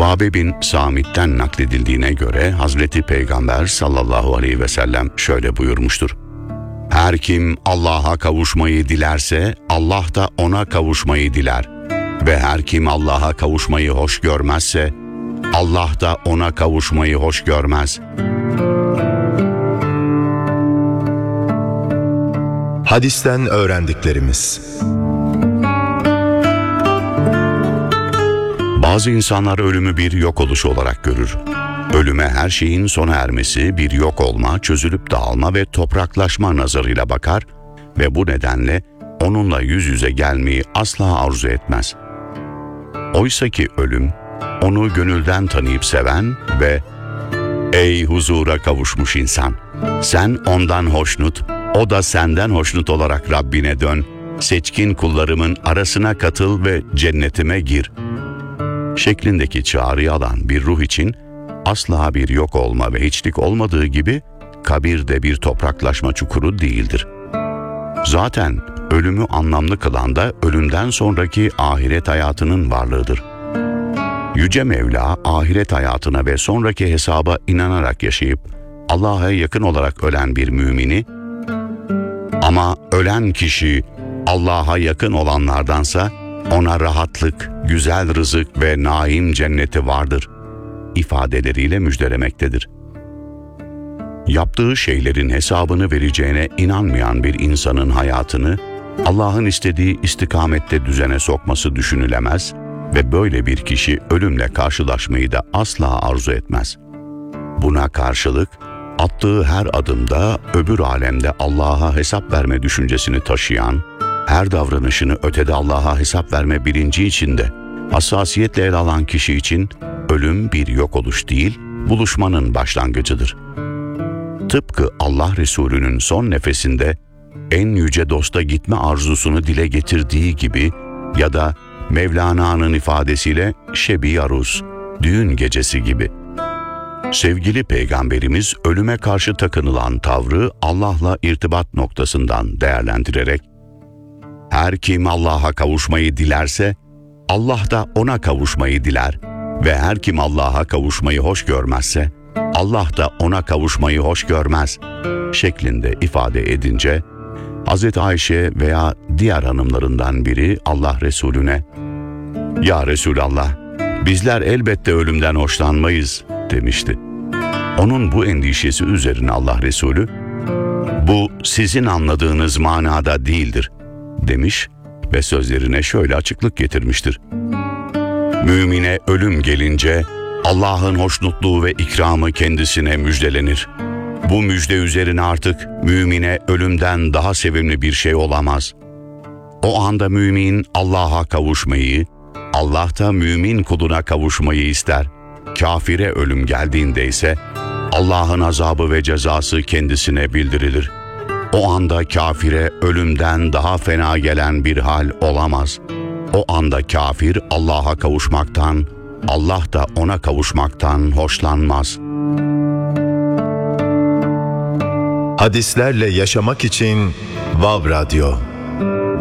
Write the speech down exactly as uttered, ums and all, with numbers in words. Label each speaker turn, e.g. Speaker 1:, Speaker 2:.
Speaker 1: Ubabe bin Samit'ten nakledildiğine göre Hazreti Peygamber sallallahu aleyhi ve sellem şöyle buyurmuştur: Her kim Allah'a kavuşmayı dilerse Allah da ona kavuşmayı diler ve her kim Allah'a kavuşmayı hoş görmezse Allah da ona kavuşmayı hoş görmez.
Speaker 2: Hadisten öğrendiklerimiz.
Speaker 1: Bazı insanlar ölümü bir yok oluş olarak görür. Ölüme her şeyin sona ermesi, bir yok olma, çözülüp dağılma ve topraklaşma nazarıyla bakar ve bu nedenle onunla yüz yüze gelmeyi asla arzu etmez. Oysa ki ölüm, onu gönülden tanıyıp seven ve ''Ey huzura kavuşmuş insan, sen ondan hoşnut, o da senden hoşnut olarak Rabbine dön, seçkin kullarımın arasına katıl ve cennetime gir.'' şeklindeki çağrıyı alan bir ruh için asla bir yok olma ve hiçlik olmadığı gibi kabir de bir topraklaşma çukuru değildir. Zaten ölümü anlamlı kılan da ölümden sonraki ahiret hayatının varlığıdır. Yüce Mevla ahiret hayatına ve sonraki hesaba inanarak yaşayıp Allah'a yakın olarak ölen bir mümini, ama ölen kişi Allah'a yakın olanlardansa ona rahatlık, güzel rızık ve naim cenneti vardır ifadeleriyle müjdelemektedir. Yaptığı şeylerin hesabını vereceğine inanmayan bir insanın hayatını Allah'ın istediği istikamette düzene sokması düşünülemez ve böyle bir kişi ölümle karşılaşmayı da asla arzu etmez. Buna karşılık attığı her adımda öbür alemde Allah'a hesap verme düşüncesini taşıyan, her davranışını ötede Allah'a hesap verme bilinci içinde hassasiyetle ele alan kişi için ölüm bir yok oluş değil, buluşmanın başlangıcıdır. Tıpkı Allah Resulü'nün son nefesinde en yüce dosta gitme arzusunu dile getirdiği gibi ya da Mevlana'nın ifadesiyle şebi aruz, düğün gecesi gibi. Sevgili Peygamberimiz ölüme karşı takınılan tavrı Allah'la irtibat noktasından değerlendirerek, her kim Allah'a kavuşmayı dilerse Allah da ona kavuşmayı diler ve her kim Allah'a kavuşmayı hoş görmezse Allah da ona kavuşmayı hoş görmez şeklinde ifade edince Hazreti Ayşe veya diğer hanımlarından biri Allah Resulüne "Ya Resulallah, bizler elbette ölümden hoşlanmayız" demişti. Onun bu endişesi üzerine Allah Resulü "Bu sizin anladığınız manada değildir" demiş ve sözlerine şöyle açıklık getirmiştir: Mümine ölüm gelince Allah'ın hoşnutluğu ve ikramı kendisine müjdelenir. Bu müjde üzerine artık mümine ölümden daha sevimli bir şey olamaz. O anda mümin Allah'a kavuşmayı, Allah da mümin kuluna kavuşmayı ister. Kafire ölüm geldiğinde ise Allah'ın azabı ve cezası kendisine bildirilir. O anda kafire ölümden daha fena gelen bir hal olamaz. O anda kafir Allah'a kavuşmaktan, Allah da ona kavuşmaktan hoşlanmaz.
Speaker 2: Hadislerle yaşamak için Vav Radyo.